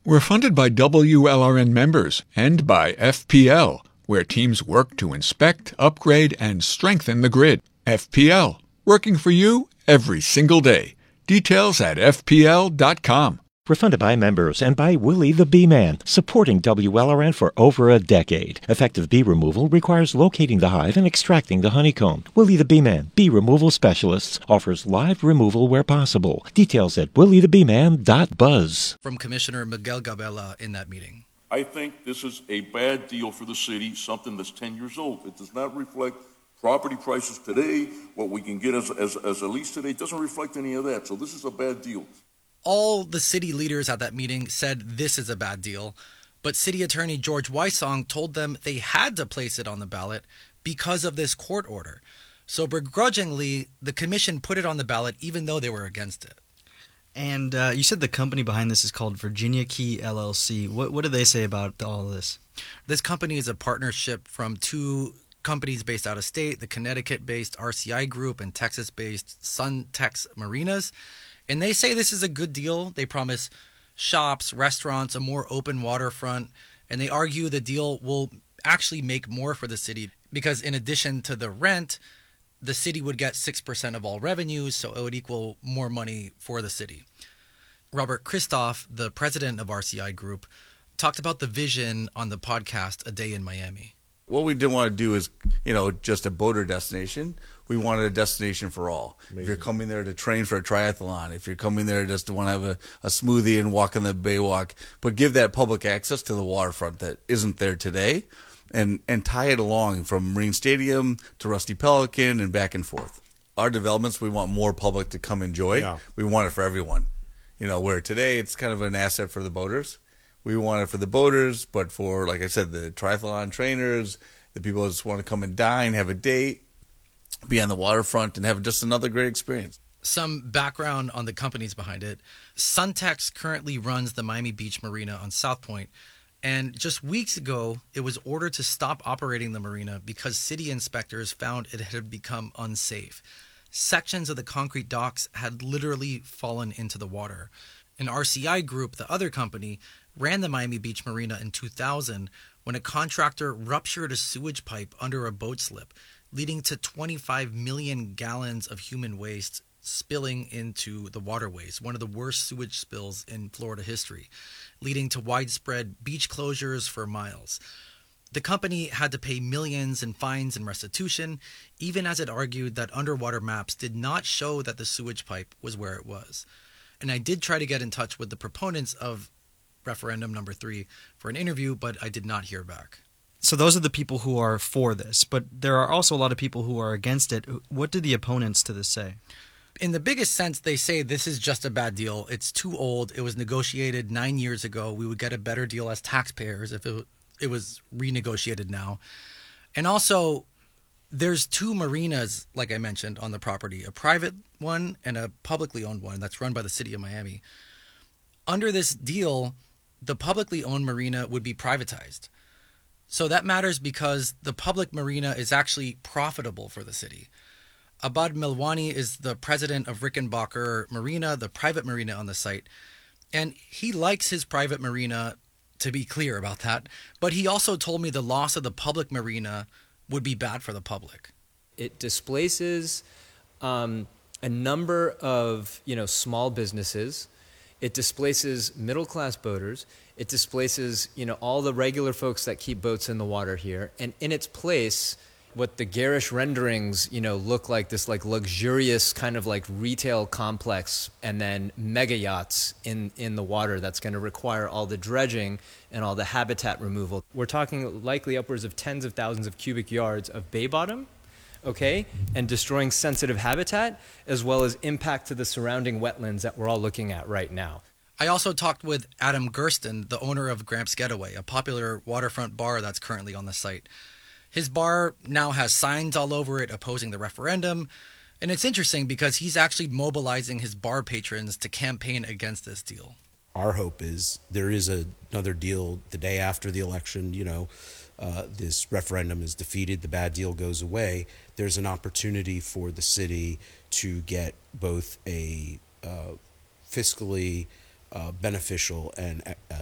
We're funded by WLRN members and by FPL, where teams work to inspect, upgrade, and strengthen the grid. FPL, working for you every single day. Details at FPL.com. We're funded by members and by Willie the Bee Man, supporting WLRN for over a decade. Effective bee removal requires locating the hive and extracting the honeycomb. Willie the Bee Man, bee removal specialists, offers live removal where possible. Details at williethebeeman.buzz. From Commissioner Miguel Gabela in that meeting. I think this is a bad deal for the city, something that's 10 years old. It does not reflect property prices today, what we can get as a lease today. It doesn't reflect any of that, so this is a bad deal. All the city leaders at that meeting said this is a bad deal, but City Attorney George Weissong told them they had to place it on the ballot because of this court order. So begrudgingly, the commission put it on the ballot even though they were against it. And you said the company behind this is called Virginia Key LLC. What do they say about all of this? This company is a partnership from two companies based out of state, the Connecticut-based RCI Group and Texas-based Suntex Marinas. And they say this is a good deal. They promise shops, restaurants, a more open waterfront. And they argue the deal will actually make more for the city because in addition to the rent, the city would get 6% of all revenues, so it would equal more money for the city. Robert Christoph, the president of RCI Group, talked about the vision on the podcast A Day in Miami. What we didn't want to do is, just a boater destination. We wanted a destination for all. Amazing. If you're coming there to train for a triathlon, if you're coming there just to want to have a smoothie and walk on the Baywalk, but give that public access to the waterfront that isn't there today and tie it along from Marine Stadium to Rusty Pelican and back and forth. Our developments, we want more public to come enjoy. Yeah. We want it for everyone. Where today it's kind of an asset for the boaters. We want it for the boaters, but for, like I said, the triathlon trainers, the people that just want to come and dine, have a date, be on the waterfront, and have just another great experience. Some background on the companies behind it. Suntex currently runs the Miami Beach Marina on South Point, and just weeks ago, it was ordered to stop operating the marina because city inspectors found it had become unsafe. Sections of the concrete docks had literally fallen into the water. An RCI Group, the other company, ran the Miami Beach Marina in 2000 when a contractor ruptured a sewage pipe under a boat slip, leading to 25 million gallons of human waste spilling into the waterways, one of the worst sewage spills in Florida history, leading to widespread beach closures for miles. The company had to pay millions in fines and restitution, even as it argued that underwater maps did not show that the sewage pipe was where it was. And I did try to get in touch with the proponents of referendum number 3 for an interview, but I did not hear back. So those are the people who are for this, but there are also a lot of people who are against it. What do the opponents to this say? In the biggest sense, they say this is just a bad deal. It's too old. It was negotiated 9 years ago. We would get a better deal as taxpayers if it was renegotiated now. And also, there's 2 marinas, like I mentioned, on the property, a private one and a publicly owned one that's run by the city of Miami. Under this deal, the publicly owned marina would be privatized. So that matters because the public marina is actually profitable for the city. Abad Melwani is the president of Rickenbacker Marina, the private marina on the site. And he likes his private marina, to be clear about that. But he also told me the loss of the public marina would be bad for the public. It displaces a number of small businesses. It displaces middle-class boaters. It displaces all the regular folks that keep boats in the water here. And in its place, what the garish renderings look like, this luxurious kind of retail complex, and then mega yachts in the water that's going to require all the dredging and all the habitat removal. We're talking likely upwards of tens of thousands of cubic yards of bay bottom, okay, and destroying sensitive habitat, as well as impact to the surrounding wetlands that we're all looking at right now. I also talked with Adam Gersten, the owner of Gramps Getaway, a popular waterfront bar that's currently on the site. His bar now has signs all over it opposing the referendum, and it's interesting because he's actually mobilizing his bar patrons to campaign against this deal. Our hope is there is another deal the day after the election, this referendum is defeated, the bad deal goes away. There's an opportunity for the city to get both a fiscally beneficial and